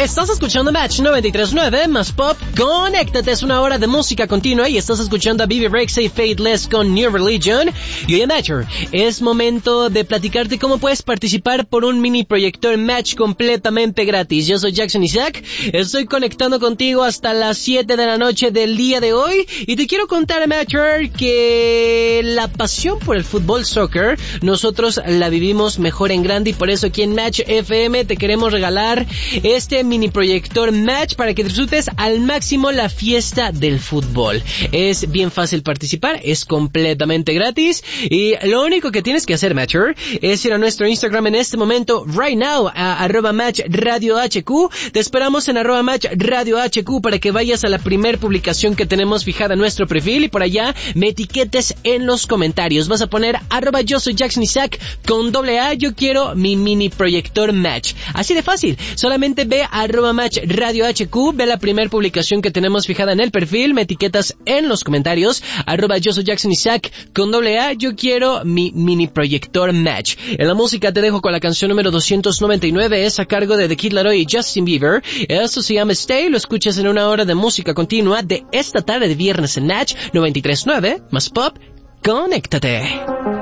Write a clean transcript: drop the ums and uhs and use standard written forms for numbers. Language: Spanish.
Estás escuchando Match 93.9 más Pop. Conéctate, es una hora de música continua y estás escuchando a Bibi Rexa y Faithless con New Religion. Y hoy en Matcher es momento de platicarte cómo puedes participar por un mini proyector Match completamente gratis. Yo soy Jackson Isaac, estoy conectando contigo hasta las 7 de la noche del día de hoy y te quiero contar, Matcher, que la pasión por el fútbol soccer nosotros la vivimos mejor en grande y por eso aquí en Match FM te queremos regalar este mini proyector Match para que disfrutes al máximo la fiesta del fútbol. Es bien fácil participar, es completamente gratis y lo único que tienes que hacer, Matcher, es ir a nuestro Instagram en este momento, right now, a @matchradiohq. Te esperamos en @matchradiohq para que vayas a la primer publicación que tenemos fijada en nuestro perfil y por allá me etiquetes en los comentarios. Vas a poner @yo soy Jackson Isaac con AA, yo quiero mi mini proyector Match. Así de fácil, solamente ve a @matchradiohq, ve la primera publicación que tenemos fijada en el perfil, me etiquetas en los comentarios, yo soy Jackson Isaac con AA, yo quiero mi mini proyector Match. En la música te dejo con la canción número 299, es a cargo de The Kid Laroi y Justin Bieber. Eso se llama Stay, lo escuchas en una hora de música continua de esta tarde de viernes en Match 93.9 más Pop. Conéctate.